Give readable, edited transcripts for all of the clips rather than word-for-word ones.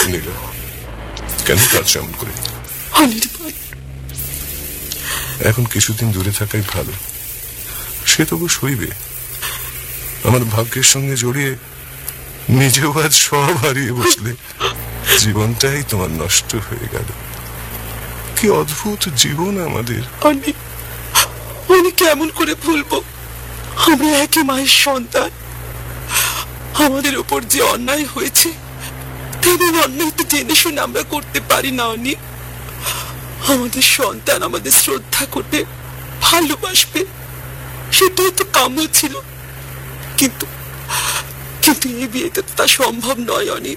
নীলা, কেন কাজ এমন করে? অনির্বাণ, এখন কিছুদিন দূরে থাকাই ভালো। সে তবু সইবে। আমার ভাগ্যের সঙ্গে জড়িয়ে নিজেও আজ সব হারিয়ে বসলে জীবনটাই তোমার নষ্ট হয়ে গেল। কি অদ্ভুত জীবন আমাদের। আমি কেমন করে ভুলবো? আমরা একই মায়ের সন্তান। আমাদের উপর যে অন্যায় হয়েছে, তেমন অন্যায় তো জেনে শুনে আমরা করতে পারি না। অনি, আমাদের সন্তান আমাদের শ্রদ্ধা করবে, ভালোবাসবে, সেটাই তো কাম্য ছিল। কিন্তু কিন্তু এই বিয়েতে তা সম্ভব নয়। অনি,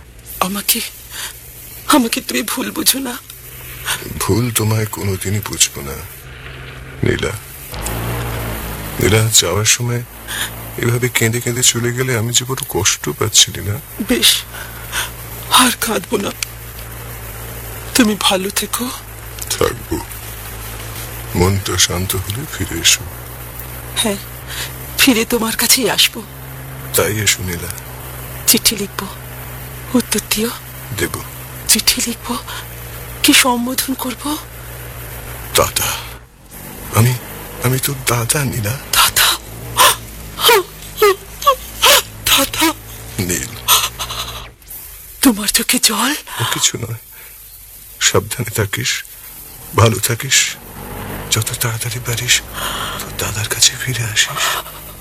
আমাকে তুমি ভুল বুঝো না। ভুল তোমায় কোনোদিনই বুঝবো না নীলা। নীলা, যাওয়ার সময় এভাবে কেঁদে কেঁদে চলে গেলে আমি যে বড় কষ্ট পাচ্ছি না। বেশ, আর কাঁদবো না। তুমি ভালো থেকো। থাকবো। মনটা শান্ত হলে ফিরে এসো। হ্যাঁ, ফিরে তোমার কাছেই আসবো। তাই এসো নীলা। চিঠি লিখবো, উত্তর দিও। দেব। চিঠি লিখবো, কি সম্বোধন করবো? দাদা। আমি তো দাদা নীলা। দাদা? দাদা? নীল, তোমার চোখে জল? ও কিছু নয়। সাবধানে থাকিস, ভালো থাকিস। যত তাড়াতাড়ি পারিস তোর দাদার কাছে ফিরে আসিস।